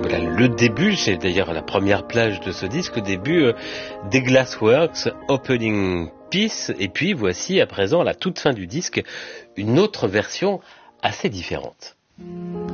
Voilà le début, c'est d'ailleurs la première plage de ce disque, début des Glassworks, Opening Piece, et puis voici à présent à la toute fin du disque une autre version assez différente.